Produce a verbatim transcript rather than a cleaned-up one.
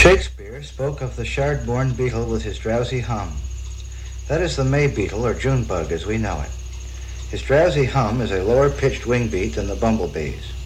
Shakespeare spoke of the shard-born beetle with his drowsy hum. That is the May beetle, or June bug as we know it. His drowsy hum is a lower-pitched wing beat than the bumblebee's.